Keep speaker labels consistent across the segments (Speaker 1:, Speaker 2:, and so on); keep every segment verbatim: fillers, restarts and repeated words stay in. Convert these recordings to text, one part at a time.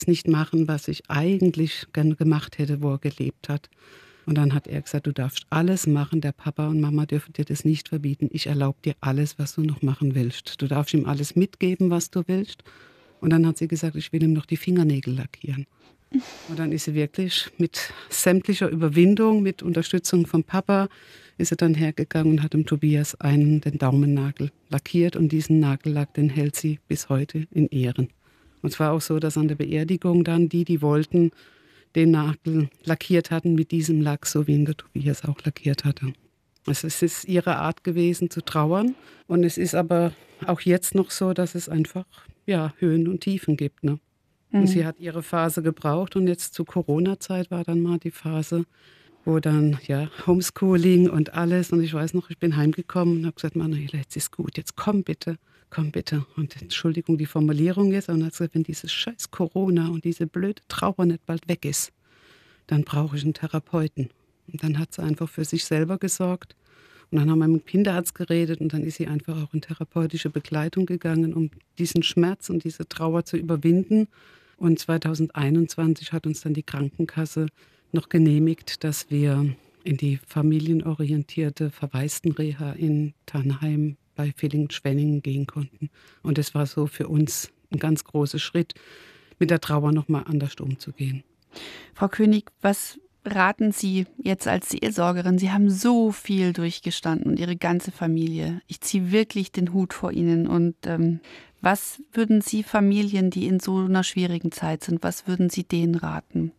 Speaker 1: nicht machen, was ich eigentlich gerne gemacht hätte, wo er gelebt hat. Und dann hat er gesagt, du darfst alles machen, der Papa und Mama dürfen dir das nicht verbieten. Ich erlaube dir alles, was du noch machen willst. Du darfst ihm alles mitgeben, was du willst. Und dann hat sie gesagt, ich will ihm noch die Fingernägel lackieren. Und dann ist sie wirklich mit sämtlicher Überwindung, mit Unterstützung vom Papa, ist sie dann hergegangen und hat dem Tobias einen, den Daumennagel lackiert. Und diesen Nagellack, den hält sie bis heute in Ehren. Und es war auch so, dass an der Beerdigung dann die, die wollten, den Nagel lackiert hatten mit diesem Lack, so wie ihn der Tobias auch lackiert hatte. Also es ist ihre Art gewesen zu trauern. Und es ist aber auch jetzt noch so, dass es einfach ja, Höhen und Tiefen gibt. Ne? Und mhm. sie hat ihre Phase gebraucht und jetzt zur Corona-Zeit war dann mal die Phase, wo dann ja Homeschooling und alles. Und ich weiß noch, ich bin heimgekommen und habe gesagt, Manuela, jetzt ist gut, jetzt komm bitte. Komm bitte. Und Entschuldigung, die Formulierung jetzt, und hat gesagt, wenn dieses scheiß Corona und diese blöde Trauer nicht bald weg ist, dann brauche ich einen Therapeuten. Und dann hat sie einfach für sich selber gesorgt. Und dann haben wir mit dem Kinderarzt geredet und dann ist sie einfach auch in therapeutische Begleitung gegangen, um diesen Schmerz und diese Trauer zu überwinden. Und zwanzig einundzwanzig hat uns dann die Krankenkasse noch genehmigt, dass wir in die familienorientierte Verwaistenreha in Tannheim bei Villingen-Schwenningen gehen konnten. Und das war so für uns ein ganz großer Schritt, mit der Trauer noch mal anders umzugehen.
Speaker 2: Frau König, was raten Sie jetzt als Seelsorgerin? Sie haben so viel durchgestanden und Ihre ganze Familie. Ich ziehe wirklich den Hut vor Ihnen. Und ähm, was würden Sie Familien, die in so einer schwierigen Zeit sind, was würden Sie denen raten?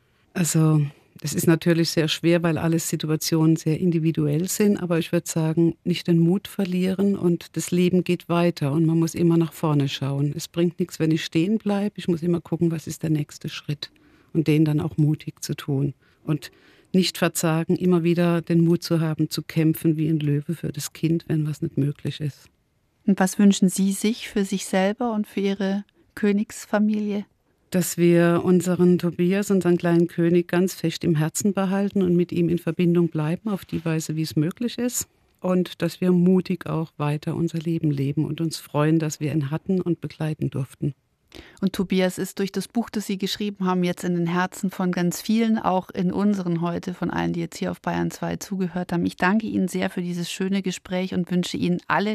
Speaker 1: Also das ist natürlich sehr schwer, weil alle Situationen sehr individuell sind. Aber ich würde sagen, nicht den Mut verlieren und das Leben geht weiter und man muss immer nach vorne schauen. Es bringt nichts, wenn ich stehen bleibe. Ich muss immer gucken, was ist der nächste Schritt und den dann auch mutig zu tun. Und nicht verzagen, immer wieder den Mut zu haben, zu kämpfen wie ein Löwe für das Kind, wenn was nicht möglich ist.
Speaker 2: Und was wünschen Sie sich für sich selber und für Ihre Königsfamilie?
Speaker 1: Dass wir unseren Tobias, unseren kleinen König, ganz fest im Herzen behalten und mit ihm in Verbindung bleiben, auf die Weise, wie es möglich ist. Und dass wir mutig auch weiter unser Leben leben und uns freuen, dass wir ihn hatten und begleiten durften.
Speaker 2: Und Tobias ist durch das Buch, das Sie geschrieben haben, jetzt in den Herzen von ganz vielen, auch in unseren heute, von allen, die jetzt hier auf Bayern zwei zugehört haben. Ich danke Ihnen sehr für dieses schöne Gespräch und wünsche Ihnen alle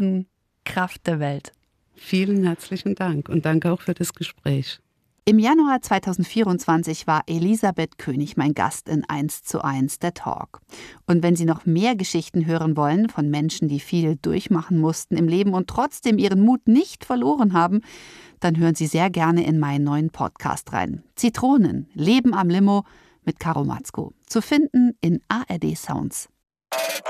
Speaker 2: Löwenkraft der Welt.
Speaker 1: Vielen herzlichen Dank und danke auch für das Gespräch.
Speaker 2: Im Januar zweitausendvierundzwanzig war Elisabeth König mein Gast in eins zu eins der Talk. Und wenn Sie noch mehr Geschichten hören wollen von Menschen, die viel durchmachen mussten im Leben und trotzdem ihren Mut nicht verloren haben, dann hören Sie sehr gerne in meinen neuen Podcast rein. Zitronen, Leben am Limo mit Caro Matzko. Zu finden in A R D Sounds.